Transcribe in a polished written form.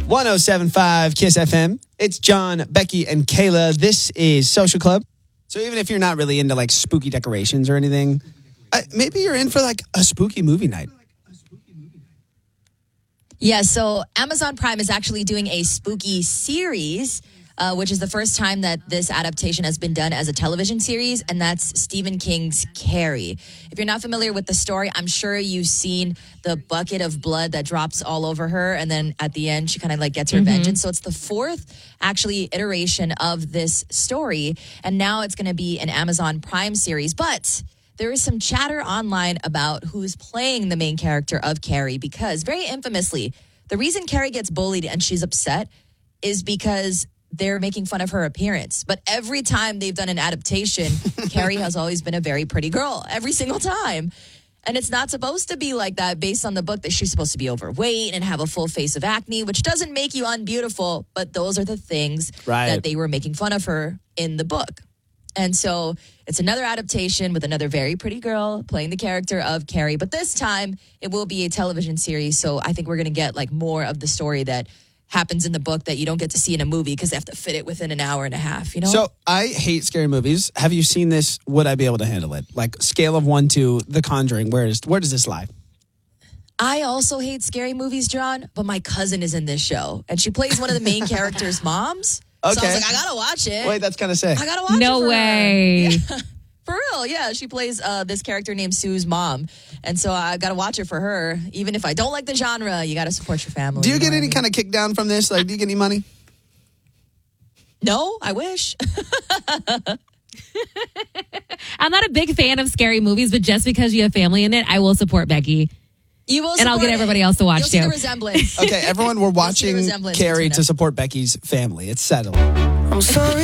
107.5 KISS FM. It's John, Becky, and Kayla. This is Social Club. So even if you're not really into like spooky decorations or anything, maybe you're in for like a spooky movie night. Yeah, so Amazon Prime is actually doing a spooky series, which is the first time that this adaptation has been done as a television series, and that's Stephen King's Carrie. If you're not familiar with the story, I'm sure you've seen the bucket of blood that drops all over her, and then at the end, she kind of like gets her vengeance. So it's the fourth, actually, iteration of this story, and now it's going to be an Amazon Prime series, but there is some chatter online about who's playing the main character of Carrie because, very infamously, the reason Carrie gets bullied and she's upset is because they're making fun of her appearance. But every time they've done an adaptation, Carrie has always been a very pretty girl, every single time. And it's not supposed to be like that based on the book that she's supposed to be overweight and have a full face of acne, which doesn't make you unbeautiful, but those are the things that they were making fun of her in the book. And so it's another adaptation with another very pretty girl playing the character of Carrie. But this time it will be a television series. So I think we're going to get like more of the story that happens in the book that you don't get to see in a movie because they have to fit it within an hour and a half, you know? So I hate scary movies. Have you seen this? Would I be able to handle it? Like scale of 1 to The Conjuring. Where does this lie? I also hate scary movies, John, but my cousin is in this show and she plays one of the main characters' moms. Okay. So I was like, I gotta watch it. Wait, that's kind of sick. I gotta watch it. No way. Yeah. For real, yeah. She plays this character named Sue's mom. And so I gotta watch it for her. Even if I don't like the genre, you gotta support your family. Do you get any kind of kick down from this? Like, do you get any money? No, I wish. I'm not a big fan of scary movies, but just because you have family in it, I will support Becky. You will, and I'll get everybody else to watch You'll see too. the resemblance. Okay, everyone, we're watching Carrie to support Becky's family. It's settled. I'm sorry.